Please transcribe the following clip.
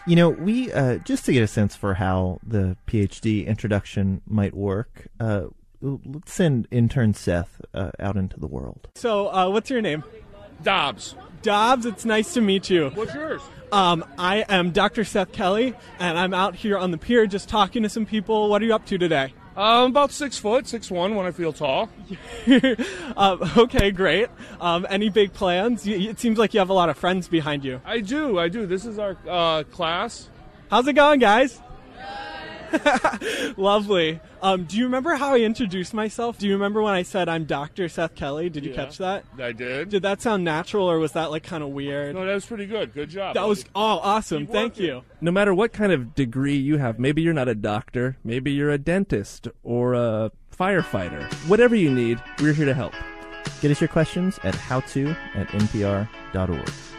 We just to get a sense for how the PhD introduction might work, let's send intern Seth out into the world. So, what's your name? Dobbs. Dobbs, it's nice to meet you. What's yours? I am Dr. Seth Kelly, and I'm out here on the pier just talking to some people. What are you up to today? About 6 foot, 6'1" when I feel tall. Okay, great. Any big plans? It seems like you have a lot of friends behind you. I do. This is our class. How's it going, guys? Lovely. Do you remember how I introduced myself? Do you remember when I said I'm Dr. Seth Kelly? Did you catch that? I did. Did that sound natural, or was that kind of weird? No, that was pretty good. Good job. That was awesome. Thank you. No matter what kind of degree you have, maybe you're not a doctor, maybe you're a dentist or a firefighter. Whatever you need, we're here to help. Get us your questions at howto@npr.org.